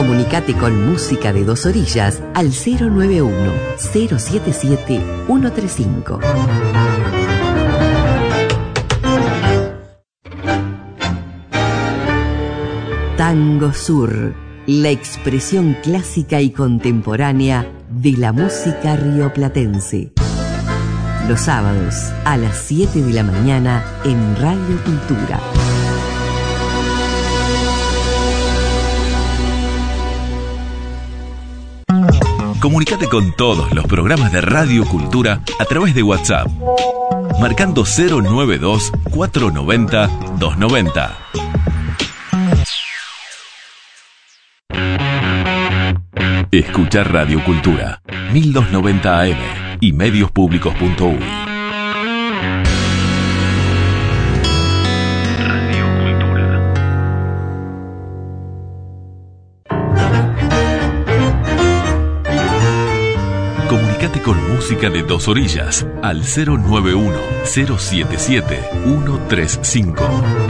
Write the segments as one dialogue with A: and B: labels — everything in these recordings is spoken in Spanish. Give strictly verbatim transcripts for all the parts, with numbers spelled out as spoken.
A: Comunicate con Música de Dos Orillas al cero nueve uno, cero siete siete, uno tres cinco. Tango Sur, la expresión clásica y contemporánea de la música rioplatense. Los sábados a las siete de la mañana en Radio Cultura.
B: Comunicate con todos los programas de Radio Cultura a través de WhatsApp, marcando cero nueve dos, cuatro nueve cero, dos nueve cero. Escuchar Radio Cultura, mil doscientos noventa A M y medios públicos punto u y. Comunicate con Música de Dos Orillas al cero nueve uno, cero siete siete, uno tres cinco.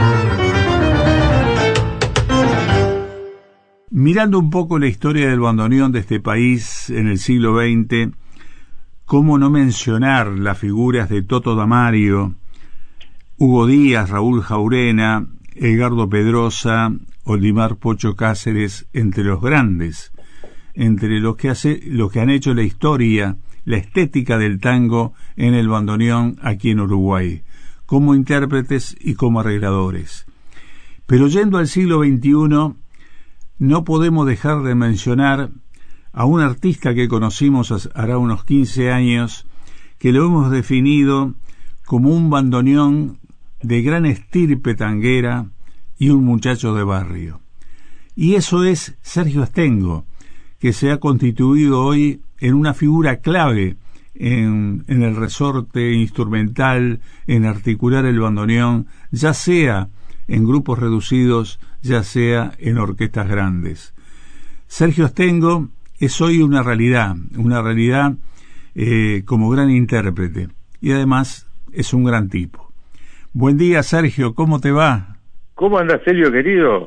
C: Mirando un poco la historia del bandoneón de este país en el siglo veinte, ¿cómo no mencionar las figuras de Toto Damario, Hugo Díaz, Raúl Jaurena, Edgardo Pedrosa, Olimar Pocho Cáceres, entre los grandes, entre los que, hace, los que han hecho la historia, la estética del tango en el bandoneón aquí en Uruguay, como intérpretes y como arregladores? Pero yendo al siglo veintiuno, no podemos dejar de mencionar a un artista que conocimos hará unos quince años, que lo hemos definido como un bandoneón de gran estirpe tanguera y un muchacho de barrio. Y eso es Sergio Astengo, que se ha constituido hoy en una figura clave en, en el resorte instrumental, en articular el bandoneón, ya sea en grupos reducidos, ya sea en orquestas grandes. Sergio Astengo es hoy una realidad, una realidad eh, como gran intérprete, y además es un gran tipo. Buen día, Sergio, ¿cómo te va?
D: ¿Cómo andas, Celio, querido?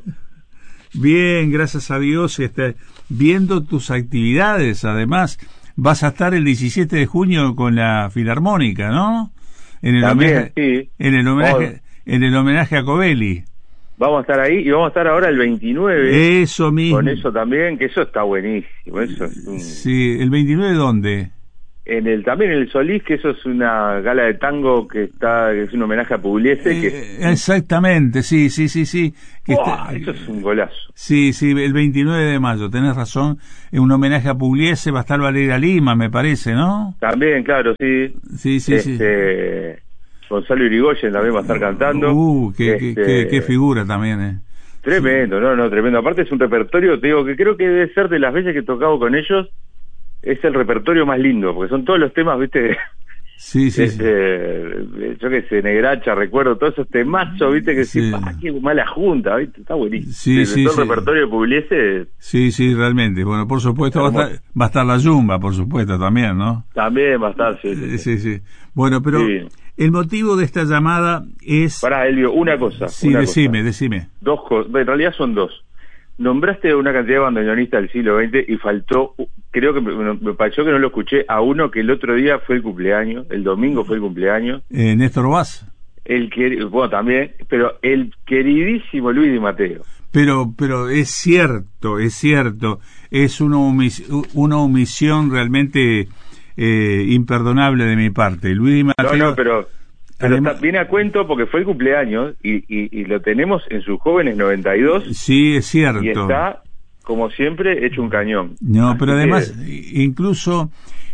C: Bien, gracias a Dios, este, viendo tus actividades. Además, vas a estar el diecisiete de junio con la Filarmónica, ¿no? En el
D: También,
C: homenaje,
D: sí.
C: En el homenaje, en el homenaje a Covelli.
D: Vamos a estar ahí y vamos a estar ahora el veintinueve.
C: Eso mismo.
D: Con eso también, que eso está buenísimo. Eso es un...
C: Sí, ¿el veintinueve dónde?
D: En el, también en el Solís, que eso es una gala de tango que está, que es un homenaje a Pugliese.
C: Eh,
D: que...
C: Exactamente, sí, sí, sí, sí. Que
D: ¡Wow!
C: está...
D: Eso es un golazo.
C: Sí, sí, el veintinueve de mayo, tenés razón, es un homenaje a Pugliese, va a estar Valeria Lima, me parece, ¿no?
D: También, claro, sí.
C: Sí, sí,
D: este...
C: sí.
D: Gonzalo Irigoyen también va a estar cantando.
C: Uh, qué,
D: este...
C: qué, qué, qué figura también, eh.
D: Tremendo, sí. no, no, tremendo. Aparte es un repertorio, te digo, que creo que debe ser de las veces que he tocado con ellos, es el repertorio más lindo, porque son todos los temas, viste,
C: sí, sí,
D: este, sí. yo qué sé, Negracha, recuerdo todos esos temazos, viste, que sí, pa, qué mala junta, viste, está buenísimo.
C: Sí, sí,
D: todo
C: sí.
D: el repertorio de Pugliese.
C: Sí, sí, realmente. Bueno, por supuesto va a, estar, va a estar la Yumba, por supuesto, también, ¿no?
D: También va a estar, sí.
C: Sí, sí. sí. Bueno, pero sí. El motivo de esta llamada es...
D: Pará, Elio, una cosa.
C: Sí,
D: una
C: decime,
D: cosa.
C: decime.
D: Dos cosas, en realidad son dos. Nombraste una cantidad de bandoneonistas del siglo veinte y faltó, creo que me, me pareció que no lo escuché, a uno que el otro día fue el cumpleaños, el domingo fue el cumpleaños.
C: Eh, Néstor Vaz.
D: El que, bueno, también, pero el queridísimo Luis Di Matteo.
C: Pero, pero es cierto, es cierto, es una, omis, una omisión realmente eh, imperdonable de mi parte. Luis Di Matteo...
D: No, no, pero... Pero
C: Además,
D: está, viene a cuento porque fue el cumpleaños y, y, y lo tenemos en sus jóvenes noventa y dos.
C: Sí, es cierto.
D: Y está, como siempre, hecho un cañón.
C: No,
D: Así
C: pero además,
D: que...
C: incluso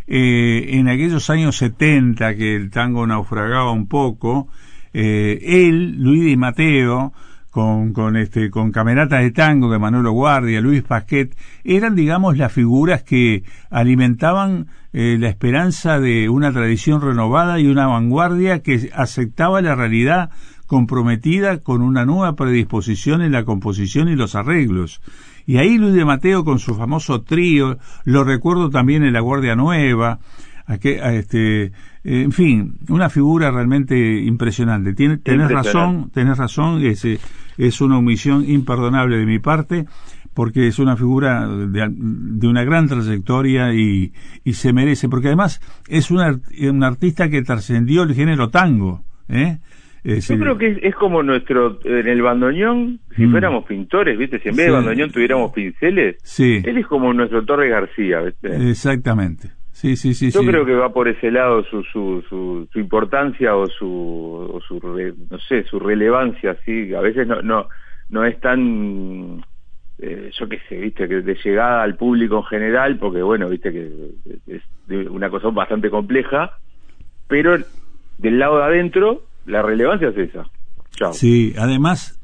C: eh, en aquellos años setenta que el tango naufragaba un poco, eh, él, Luis Di Matteo, con, con, este, con Cameratas de Tango de Manolo Guardia, Luis Pasquet, eran, digamos, las figuras que alimentaban eh, la esperanza de una tradición renovada y una vanguardia que aceptaba la realidad comprometida con una nueva predisposición en la composición y los arreglos. Y ahí Luis Di Matteo con su famoso trío, lo recuerdo también en La Guardia Nueva, a que, a este, en fin, una figura realmente impresionante. Tien, tenés razón, tenés razón, es, es una omisión imperdonable de mi parte, porque es una figura de, de una gran trayectoria y, y se merece, porque además es un, art, un artista que trascendió el género tango, ¿eh? Es
D: Yo
C: el...
D: creo que es, es como nuestro, en el bandoneón, si mm. fuéramos pintores, ¿viste? Si en vez sí. de bandoneón tuviéramos pinceles, sí. él es como nuestro Torres García, ¿viste?
C: Exactamente. Sí, sí, sí.
D: Yo
C: sí.
D: creo que va por ese lado su su su, su importancia o su o su re, no sé, su relevancia, sí. A veces no no no es tan eh, yo qué sé, viste, que de llegada al público en general, porque bueno, viste que es una cosa bastante compleja, pero del lado de adentro la relevancia es esa. Chao.
C: Sí, además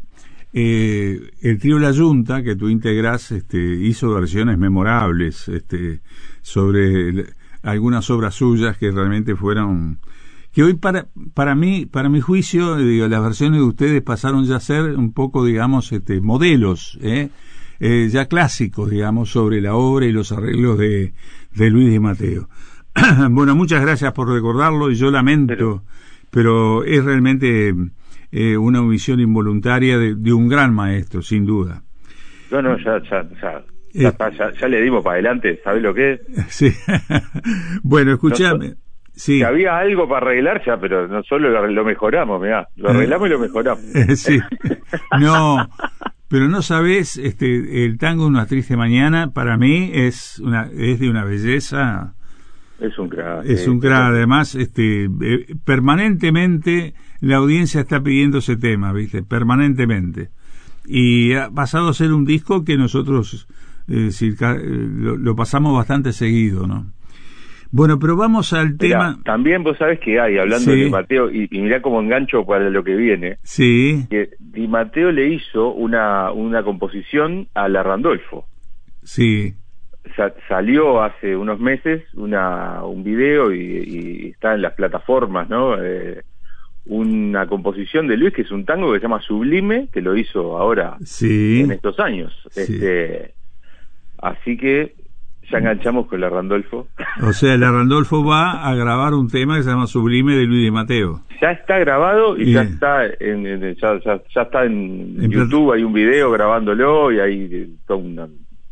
C: eh, el trío La Yunta que tú integrás este, hizo versiones memorables este, sobre el, algunas obras suyas que realmente fueron, que hoy para para mí para mi juicio, digo, las versiones de ustedes pasaron ya a ser un poco, digamos, este, modelos, ¿eh? Eh, ya clásicos, digamos, sobre la obra y los arreglos de, de Luis Di Matteo. Bueno, muchas gracias por recordarlo y yo lamento. Pero... pero es realmente eh, una omisión involuntaria de, de un gran maestro, sin duda.
D: No, no, ya, ya, ya, ya, eh, ya, ya le dimos para adelante, ¿sabés lo que es?
C: Sí. Bueno, escuchame. No, sí.
D: Que había algo para arreglar ya, pero no solo lo, lo mejoramos, mirá, lo arreglamos eh, y lo mejoramos.
C: Eh, sí. No, pero no sabés, este, el tango Una triste mañana, para mí es una, es de una belleza.
D: Es un crack.
C: Es un crack, además, este, eh, permanentemente la audiencia está pidiendo ese tema, ¿viste? Permanentemente. Y ha pasado a ser un disco que nosotros eh, circa, eh, lo, lo pasamos bastante seguido, ¿no? Bueno, pero vamos al tema...
D: Mirá, también vos sabés que hay, hablando sí. de Di Matteo, y, y mirá como engancho para lo que viene,
C: sí.
D: que Di Matteo le hizo una, una composición a la Randolfo.
C: Sí.
D: Sa- salió hace unos meses una un video y, y está en las plataformas, ¿no? Eh, una composición de Luis que es un tango que se llama Sublime, que lo hizo ahora
C: sí.
D: en estos años.
C: Sí.
D: Este, así que ya enganchamos con la Randolfo.
C: O sea, la Randolfo va a grabar un tema que se llama Sublime de Luis Di Matteo.
D: Ya está grabado y
C: Bien.
D: ya está en, en ya, ya, ya está en, en YouTube, hay un video grabándolo y hay toda una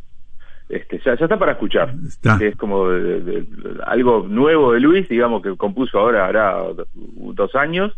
D: Este, ya, ya está para escuchar.
C: Está.
D: Es como de, de, de, algo nuevo de Luis, digamos, que compuso ahora hará dos años,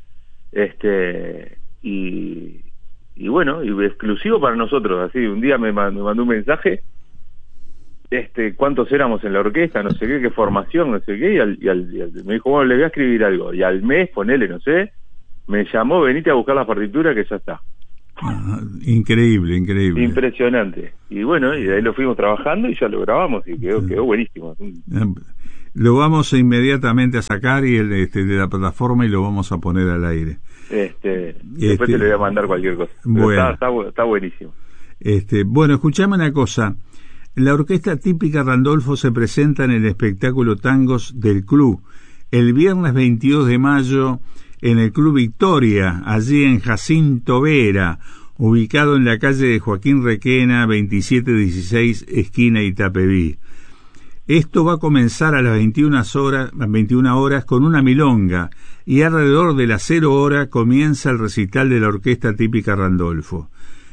D: este y y bueno, y exclusivo para nosotros. Así un día me, me mandó un mensaje, este, cuántos éramos en la orquesta, no sé qué, qué formación, no sé qué, y, al, y, al, y al, me dijo, bueno, le voy a escribir algo, y al mes, ponele, no sé, me llamó, venite a buscar la partitura que ya está.
C: Ah, increíble, increíble.
D: Impresionante. Y bueno, y de ahí lo fuimos trabajando y ya lo grabamos y quedó, quedó buenísimo.
C: Lo vamos inmediatamente a sacar y el, este, de la plataforma y lo vamos a poner al aire.
D: Este,
C: este
D: después te le voy a mandar cualquier cosa.
C: Bueno.
D: Está, está, está buenísimo.
C: Este, bueno, escuchame una cosa. La orquesta típica Randolfo se presenta en el espectáculo Tangos del Club el viernes veintidós de mayo en el Club Victoria, allí en Jacinto Vera, ubicado en la calle de Joaquín Requena, veintisiete dieciséis, esquina Itapeví. Esto va a comenzar a las veintiuna horas, veintiuna horas con una milonga, y alrededor de las cero hora comienza el recital de la orquesta típica Randolfo.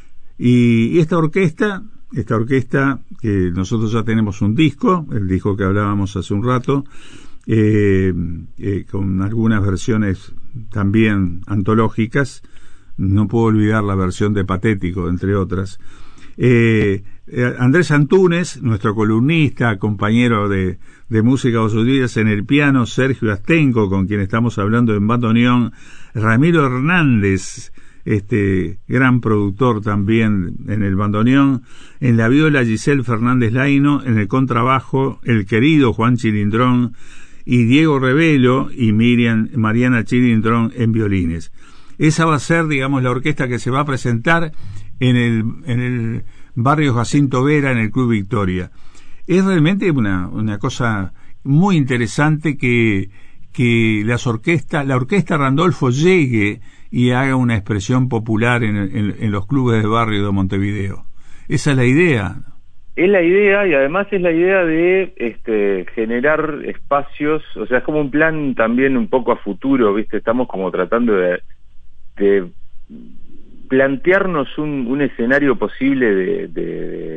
C: Y esta orquesta, esta orquesta que nosotros ya tenemos un disco, el disco que hablábamos hace un rato, eh, eh, con algunas versiones también antológicas, no puedo olvidar la versión de Patético, entre otras. Eh, eh, Andrés Antúnez, nuestro columnista, compañero de, de Música de sus días en el piano, Sergio Astenco, con quien estamos hablando en bandoneón, Ramiro Hernández, este gran productor también en el bandoneón, en la viola Giselle Fernández Laino, en el contrabajo el querido Juan Chilindrón y Diego Revelo y Miriam, Mariana Chilindrón en violines. Esa va a ser, digamos, la orquesta que se va a presentar en el, en el barrio Jacinto Vera, en el Club Victoria. Es realmente una, una cosa muy interesante que, que las orquestas, la orquesta Randolfo llegue y haga una expresión popular en, en, en los clubes de barrio de Montevideo. Esa es la idea.
D: Es la idea, y además es la idea de este, generar espacios, o sea, es como un plan también un poco a futuro, ¿viste? Estamos como tratando de, de plantearnos un, un escenario posible de, de,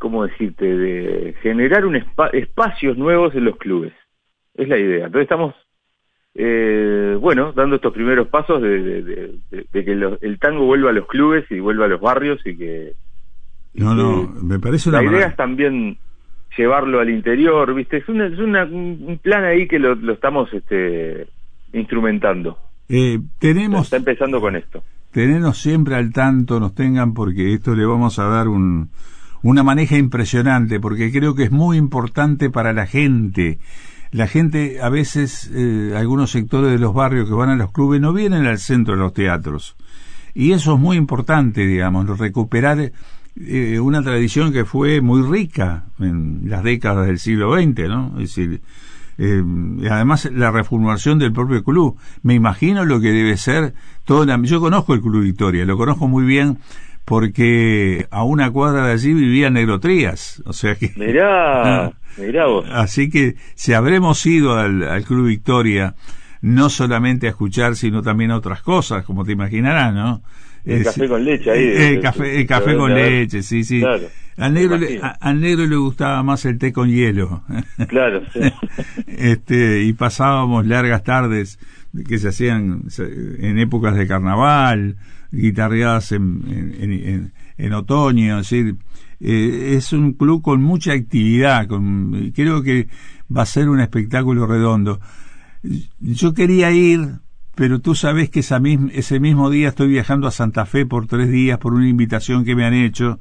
D: ¿cómo decirte?, de generar un espa- espacios nuevos en los clubes. Es la idea. Entonces estamos, eh, bueno, dando estos primeros pasos de, de, de, de, de que lo, el tango vuelva a los clubes y vuelva a los barrios y que... Y
C: no,
D: que
C: no, me parece una...
D: La idea
C: maravilla.
D: es también llevarlo al interior, ¿viste? Es, una, es una, un plan ahí que lo, lo estamos este, instrumentando.
C: Eh, tenemos...
D: Está empezando con esto.
C: Tenernos siempre al tanto, nos tengan, porque esto le vamos a dar un, una maneja impresionante, porque creo que es muy importante para la gente. La gente, a veces, eh, algunos sectores de los barrios que van a los clubes no vienen al centro de los teatros. Y eso es muy importante, digamos, recuperar eh, una tradición que fue muy rica en las décadas del siglo veinte, ¿no? Es decir, eh, además la reformulación del propio club. Me imagino lo que debe ser todo la... Yo conozco el Club Victoria, lo conozco muy bien porque a una cuadra de allí vivía Negro Trías, o sea que...
D: Mirá, mirá vos.
C: Así que si habremos ido al, al Club Victoria no solamente a escuchar, sino también a otras cosas, como te imaginarás, ¿no?
D: El
C: es,
D: café con leche ahí.
C: El,
D: de,
C: el café, el café
D: de,
C: con
D: de,
C: leche, sí, sí.
D: Claro,
C: al, negro le, a, al negro le gustaba más el té con hielo.
D: Claro, sí.
C: este, y pasábamos largas tardes que se hacían en épocas de carnaval, guitarreadas en, en, en, en otoño, es decir, eh, es un club con mucha actividad, con, creo que va a ser un espectáculo redondo. Yo quería ir, pero tú sabes que esa misma, ese mismo día estoy viajando a Santa Fe por tres días por una invitación que me han hecho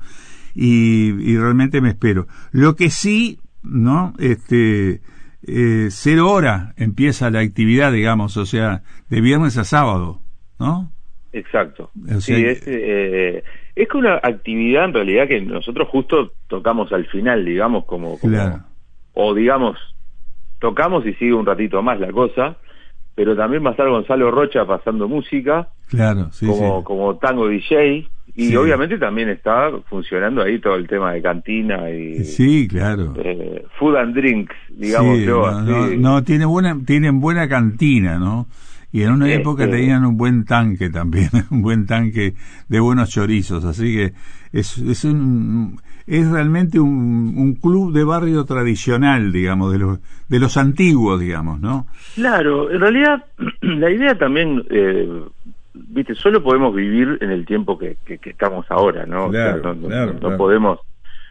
C: y, y realmente me espero. Lo que sí, ¿no? Este, eh, cero hora empieza la actividad, digamos, o sea, de viernes a sábado, ¿no?
D: Exacto.
C: O sea,
D: sí, es, eh, es que una actividad en realidad que nosotros justo tocamos al final, digamos, como, como
C: claro.
D: O digamos, tocamos y sigue un ratito más la cosa, pero también va a estar Gonzalo Rocha pasando música,
C: claro, sí,
D: como,
C: sí.
D: como tango D J, y
C: sí.
D: obviamente también está funcionando ahí todo el tema de cantina y
C: sí, claro.
D: eh, food and drinks, digamos
C: sí,
D: yo.
C: No,
D: así.
C: no, no, tiene buena, tienen buena cantina, ¿no? Y en una
D: Este...
C: época tenían un buen tanque también, un buen tanque de buenos chorizos, así que es, es un, es realmente un, un club de barrio tradicional, digamos, de los, de los antiguos, digamos, ¿no?
D: Claro, en realidad la idea también, eh, viste, solo podemos vivir en el tiempo que, que, que estamos ahora, ¿no?
C: Claro,
D: o sea, no,
C: claro,
D: no, no
C: claro.
D: podemos,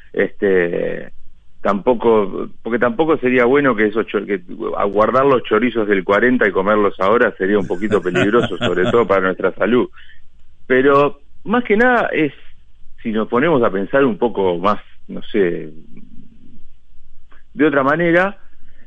D: este, tampoco, porque tampoco sería bueno que esos cho- que guardar los chorizos del cuarenta y comerlos ahora sería un poquito peligroso, sobre todo para nuestra salud. Pero más que nada es, si nos ponemos a pensar un poco más, no sé, de otra manera,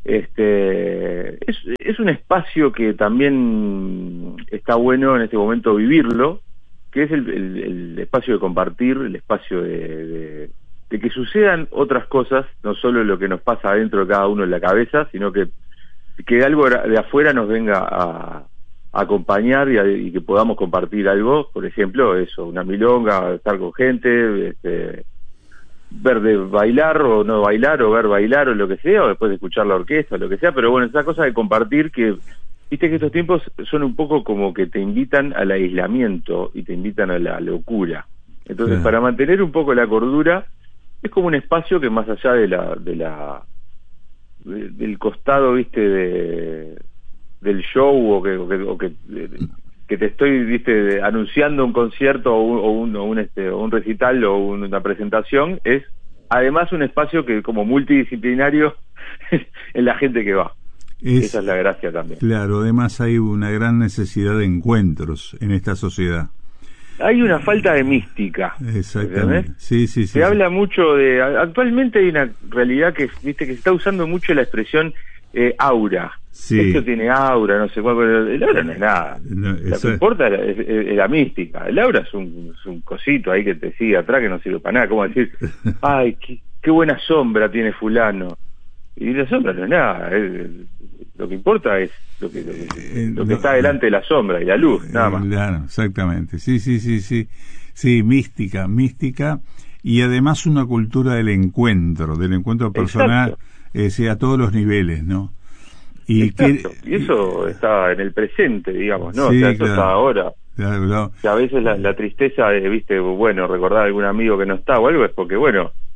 D: este es, es un espacio que también está bueno en este momento vivirlo, que es el, el, el espacio de compartir, el espacio de, de, de que sucedan otras cosas, no solo lo que nos pasa adentro de cada uno en la cabeza, sino que, que algo de afuera nos venga a, a acompañar y, a, y que podamos compartir algo, por ejemplo, eso, una milonga, estar con gente, este, ver de bailar o no bailar, o ver bailar o lo que sea, o después de escuchar la orquesta o lo que sea, pero bueno, esa cosa de compartir que, viste que estos tiempos son un poco como que te invitan al aislamiento y te invitan a la locura. Entonces,
C: sí.
D: Para mantener un poco la cordura, es como un espacio que más allá de la, de la, de, del costado, viste, de, del show o que, o que, o que de, que te estoy, viste, anunciando un concierto o un, o un, o un, este, o un recital o un, una presentación, es además un espacio que como multidisciplinario en la gente que va. Es, Esa es la gracia también.
C: Claro, además hay una gran necesidad de encuentros en esta sociedad.
D: Hay una falta de mística.
C: Exactamente. Sí, sí, sí.
D: Se
C: sí.
D: habla mucho de... Actualmente hay una realidad que, viste, que se está usando mucho la expresión eh, aura.
C: Sí.
D: Esto tiene aura, no sé cuál, pero el aura no es nada.
C: No,
D: Lo que importa es, es, es la mística. El aura es un, es un cosito ahí que te sigue atrás que no sirve para nada. Como decir, ay, qué, qué buena sombra tiene fulano. Y la sombra no es nada. Es, lo que importa es lo que, lo que,
C: eh,
D: lo que
C: no,
D: está delante de la sombra y la luz, nada más.
C: Claro, exactamente. Sí, sí, sí, sí. Sí, mística, mística. Y además una cultura del encuentro, del encuentro personal, eh, sea a todos los niveles, ¿no? Y,
D: Exacto.
C: que,
D: y eso está en el presente, digamos, ¿no?
C: Sí,
D: o sea, eso
C: claro.
D: está ahora.
C: Claro, claro.
D: Que a veces la, la tristeza de, viste, bueno, recordar a algún amigo que no está o algo es porque, bueno,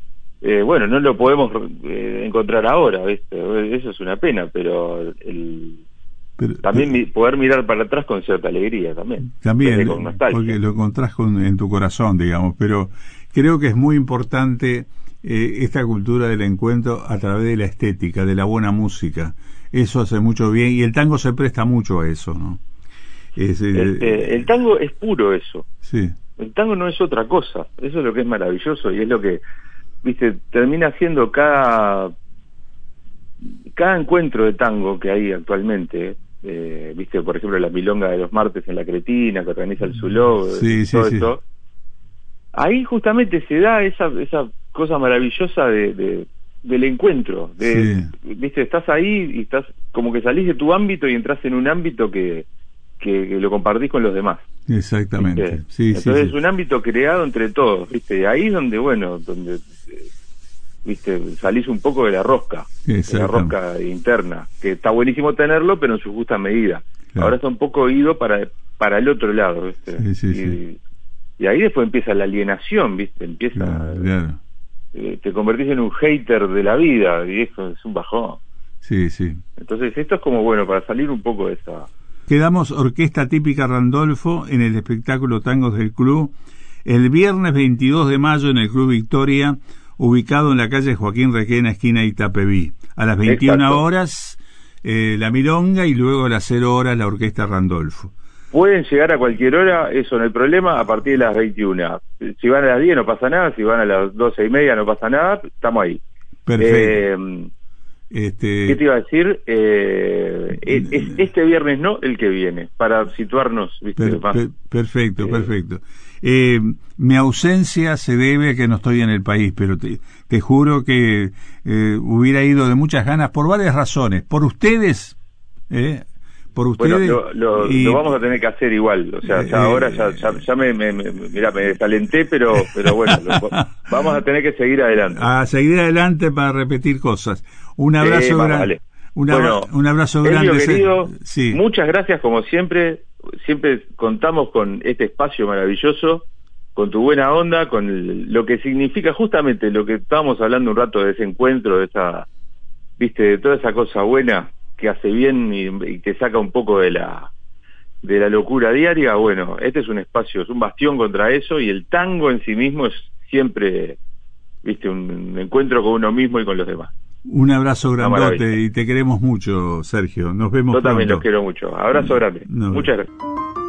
D: eh, bueno, no lo podemos eh, encontrar ahora, ¿viste? Eso es una pena, pero el pero, también pero, mi, poder mirar para atrás con cierta alegría también.
C: También, con porque lo encontrás con, en tu corazón, digamos, pero creo que es muy importante eh, esta cultura del encuentro a través de la estética, de la buena música. Eso hace mucho bien, y el tango se presta mucho a eso, ¿no? Es, eh,
D: este, el tango es puro eso.
C: Sí.
D: El tango no es otra cosa, eso es lo que es maravilloso, y es lo que, viste, termina siendo cada cada encuentro de tango que hay actualmente, eh, viste, por ejemplo, la milonga de los martes en la Cretina, que organiza el Zuló,
C: sí,
D: todo
C: sí,
D: eso,
C: sí.
D: Ahí justamente se da esa esa cosa maravillosa de, de del encuentro, de, sí. Viste, estás ahí y estás como que salís de tu ámbito y entras en un ámbito que, que, que lo compartís con los demás.
C: Exactamente. Sí,
D: Entonces
C: sí,
D: es
C: sí.
D: un ámbito creado entre todos, viste, ahí es donde, bueno, donde viste, salís un poco de la rosca, de la rosca interna, que está buenísimo tenerlo, pero en su justa medida. Claro. Ahora está un poco ido para para el otro lado, viste.
C: Sí, sí,
D: y,
C: sí.
D: y ahí después empieza la alienación, viste, empieza
C: claro, claro.
D: Eh, te convertís en un hater de la vida, y eso es un bajón.
C: Sí, sí.
D: Entonces esto es como bueno para salir un poco de esa.
C: Quedamos Orquesta Típica Randolfo en el espectáculo Tangos del Club el viernes veintidós de mayo en el Club Victoria, ubicado en la calle Joaquín Requena, esquina Itapeví. A las veintiuna
D: Exacto.
C: horas eh, la milonga, y luego a las cero horas la Orquesta Randolfo.
D: Pueden llegar a cualquier hora, eso no hay problema, a partir de las veintiuna. Si van a las diez no pasa nada, si van a las doce y media no pasa nada, estamos ahí.
C: Perfecto.
D: Eh,
C: este...
D: ¿Qué te iba a decir? Eh, es, es este viernes no, el que viene, para situarnos, ¿viste?
C: Per,
D: más.
C: Per, perfecto,
D: eh,
C: perfecto. Eh, mi ausencia se debe a que no estoy en el país, pero te, te juro que eh, hubiera ido de muchas ganas por varias razones. Por ustedes, ¿eh? Por ustedes.
D: Bueno, lo, lo, y, lo vamos a tener que hacer igual, o sea, ya eh, ahora ya, ya, ya me, me, me, mira, me desalenté, pero, pero bueno, lo, vamos a tener que seguir adelante.
C: A seguir adelante para repetir cosas. Un abrazo
D: eh,
C: grande.
D: Vale.
C: Una,
D: bueno,
C: un abrazo
D: Elio,
C: grande.
D: Querido,
C: sí.
D: Muchas gracias como siempre, siempre contamos con este espacio maravilloso, con tu buena onda, con el, lo que significa justamente lo que estábamos hablando un rato de ese encuentro, de esa, viste, de toda esa cosa buena que hace bien y, y te saca un poco de la de la locura diaria. Bueno, este es un espacio, es un bastión contra eso, y el tango en sí mismo es siempre, viste, un encuentro con uno mismo y con los demás.
C: Un abrazo grandote y te queremos mucho, Sergio. Nos vemos
D: Yo
C: pronto.
D: también los quiero mucho. Abrazo grande.
C: No,
D: Muchas gracias.